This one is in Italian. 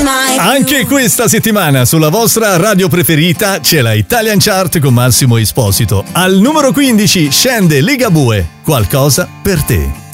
mai più. Anche questa settimana sulla vostra radio preferita c'è la Italian Chart con Massimo Esposito. Al numero 15 scende Ligabue, Qualcosa per te.